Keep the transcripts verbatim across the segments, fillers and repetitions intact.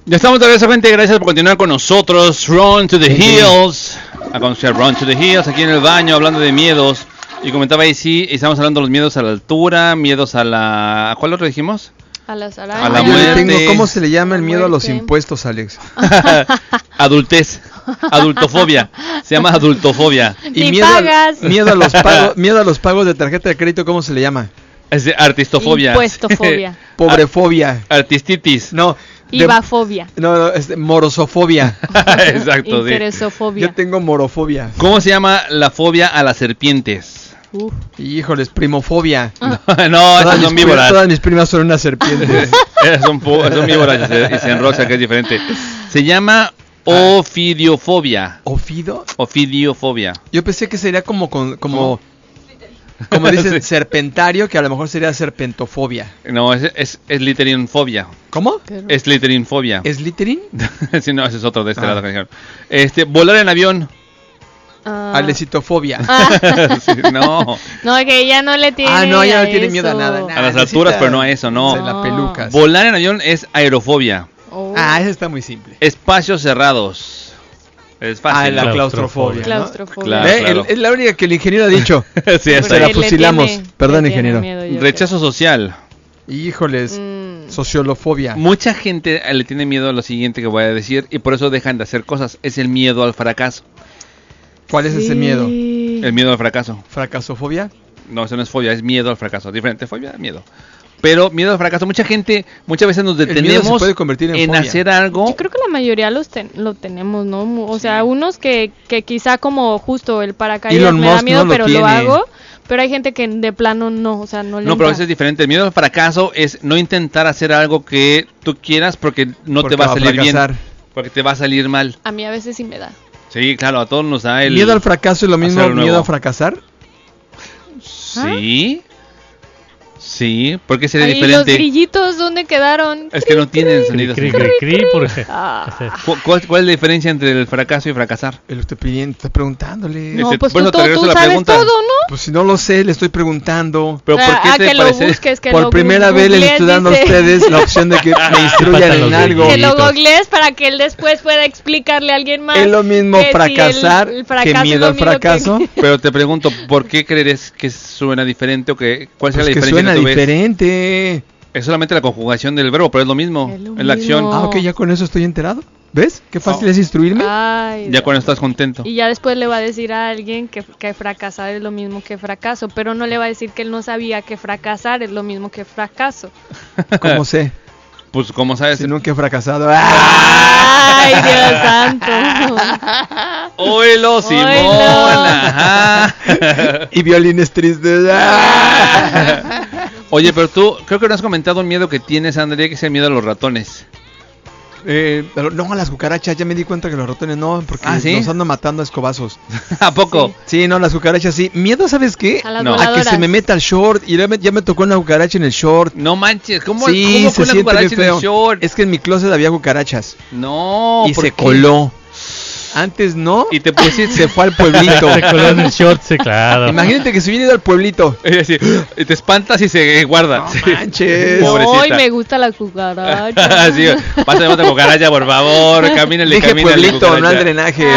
Ya estamos de regreso, gente. Gracias por continuar con nosotros. Run to the Hills. A conocer Run to the Hills aquí en el baño, hablando de miedos. Y comentaba ahí, sí, estamos hablando de los miedos a la altura, miedos a la... ¿A cuál otro dijimos? A las arañas. A la Yo le muerte. tengo, ¿cómo se le llama el miedo a los Muerte. impuestos, Alex? Adultez. Adultofobia. Se llama adultofobia. Ni miedo pagas. A, miedo a los pagos, miedo a los pagos de tarjeta de crédito, ¿cómo se le llama? Es de artistofobia. Impuestofobia. Pobrefobia. Artistitis. No. de- Ibafobia. No, no, es de morosofobia. Exacto, sí. Interesofobia. Yo tengo morofobia. ¿Cómo se llama la fobia a las serpientes? Uf. Híjoles, primofobia. No, Todas esas mis son pri- víboras. Todas mis primas son unas serpientes. Esas son, pu- son víboras y se, y se enroscan, que es diferente. Se llama ofidiofobia. ¿Ofido? Ofidiofobia. Yo pensé que sería como con, como como dicen, Sí. serpentario, que a lo mejor sería serpentofobia. No, es, es, es litterinfobia. ¿Cómo? Es litterinfobia. ¿Es littering? Sí, no, ese es otro de este Ah. lado que dijeron. Este, volar en avión. Ah. Alecitofobia. Ah. Sí, no. No, que ella no le tiene. Ah, no, ya a no tiene eso. miedo a nada. A las alturas, pero no a eso, no. Se la pelucas. Volar en avión es aerofobia. Oh. Ah, eso está muy simple. Espacios cerrados. Es Ah, fácil. la ¿no? claustrofobia. ¿no? Claustrofobia. Claro. ¿Ve? El- Es la única que el ingeniero ha dicho. Sí, está Se Porque la ahí. le fusilamos. tiene- Perdón, le tiene ingeniero. miedo, yo Rechazo social. Híjoles, Mm. sociolofobia. Mucha gente le tiene miedo a lo siguiente que voy a decir y por eso dejan de hacer cosas. Es el miedo al fracaso. ¿Cuál es ese miedo? Sí. El miedo al fracaso. ¿Fracasofobia? No, eso no es fobia, es miedo al fracaso. Diferente, fobia, miedo. Pero miedo al fracaso. Mucha gente, muchas veces nos El miedo detenemos se puede convertir en en fobia. hacer algo. Yo creo que la mayoría los ten- lo tenemos, ¿no? Mu- O sea, unos que, que quizá como justo el paracaídas Elon me da Musk miedo, no lo pero lo tiene. hago. Pero hay gente que de plano no, o sea, no le No, pero entra. eso es diferente. El miedo al fracaso es no intentar hacer algo que tú quieras porque no Porque te va a salir bien. fracasar. Porque te va a salir mal. A mí a veces sí me da. Sí, claro, a todos nos da el... ¿Miedo al fracaso es lo mismo hacer algo miedo nuevo. a fracasar? Sí. Sí, porque sería Ahí los diferente. grillitos, ¿dónde quedaron? Es que no tienen sonidos. Cri, cri, cri, por ejemplo. Ah. ¿Cu- ¿Cuál, ¿Cuál es la diferencia entre el fracaso y fracasar? Lo estoy pidiendo, estoy preguntándole. No, Este, pues por tú, eso te todo- regreso tú la sabes pregunta. todo, ¿no? Pues si no lo sé, le estoy preguntando. Pero ¿por Ah, qué ah, te que lo parece? busques, que Por lo primera vez les googlees, estoy dando a dice. ustedes la opción de que me instruyan Faltan en los algo. Que lo Bonitos. googlees para que él después pueda explicarle a alguien más. Es lo mismo que si fracasar el- el que fracaso es miedo lo al mismo que- fracaso. Pero te pregunto, ¿por qué crees que suena diferente o que cuál Pues sería que la diferencia suena que tú ves? diferente. Es solamente la conjugación del verbo, pero es lo mismo, Es lo es la acción. mismo. Ah, ok, ya con eso estoy enterado. ¿Ves? Qué fácil Oh. es instruirme. Ay, Ya con eso estás contento. Y ya después le va a decir a alguien que, que fracasar es lo mismo que fracaso, pero no le va a decir que él no sabía que fracasar es lo mismo que fracaso. ¿Cómo sé? Pues como sabes, Si nunca he fracasado. ¡Ah! Ay, Dios santo. oílo, Simón. Oílo. Ajá. Y violines tristes. ¡Ah! Oye, pero tú, creo que no has comentado un miedo que tienes, Andrea, que es el miedo a los ratones. Eh, pero no, a las cucarachas, ya me di cuenta que los ratones no, porque ¿Ah, sí? los ando matando a escobazos. ¿A poco? Sí, no, las cucarachas sí. Miedo, ¿sabes qué? A las No. A que voladoras. se me meta el short. Y ya me, ya me tocó una cucaracha en el short. No manches, ¿cómo, Sí, ¿cómo se fue una siente cucaracha bien en el feo. short? Es que en mi closet había cucarachas. No, y ¿por se qué? coló. Antes no. Y te pusiste... Se fue al pueblito. Se coló en el short, sí, claro. Imagínate que se hubiera ido al pueblito. Es decir, y te espantas y se guarda. No Sí. manches. Pobrecita. Ay, me gusta la cucaracha. Sí, pásame otra cucaracha, por favor. Camínale, Dije camínale, pueblito, no al cucaracha. drenaje.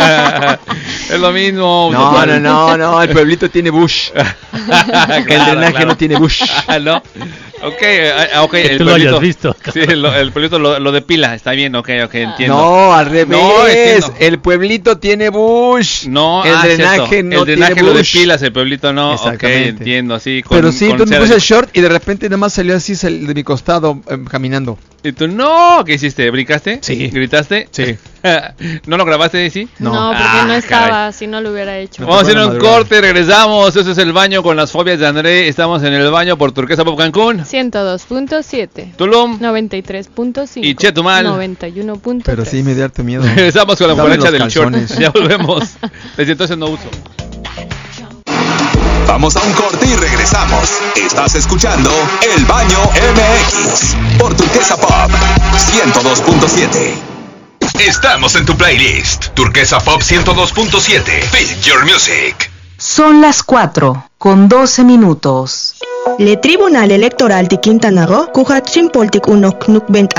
Es lo mismo. No, total. no, no, no. El pueblito tiene bush. Claro, El drenaje claro. no tiene bush. Ah, no. Ok, ah, ok. Que el tú lo pueblito. hayas visto. Sí, el, el pueblito lo, lo depila. Está bien, ok, ok, entiendo. No, al revés. No, entiendo. El pueblito tiene bush. No, el ah, drenaje cierto. no El drenaje tiene lo bush. depilas, el pueblito no. Ok, Exactamente. entiendo, sí. con- Pero sí, con entonces me cera- puse el short y de repente nada más salió así sal- de mi costado eh, caminando. Y tú, no, ¿qué hiciste? ¿Brincaste? Sí. ¿Gritaste? Sí. ¿No lo grabaste, sí? No, No. porque Ah, no estaba, caray. si no lo hubiera hecho. No. Vamos a hacer Buena un madrugada. corte, regresamos. Este es el baño con las fobias de André. Estamos en el baño por Turquesa Pop Cancún, ciento dos punto siete, Tulum. noventa y tres punto cinco Y Chetumal. noventa y uno punto tres. Pero sí me dio harto miedo. Estamos con la Dame cucaracha los del short. calzones. Ya volvemos. Desde entonces no uso. Vamos a un corte y regresamos. Estás escuchando El Baño M X por Turquesa Pop ciento dos punto siete. Estamos en tu playlist Turquesa Pop ciento dos punto siete. Fit Your Music. Son las cuatro, con doce minutos. Le Tribunal Electoral de Quintana Roo, kuhat simpoltik unok nukbent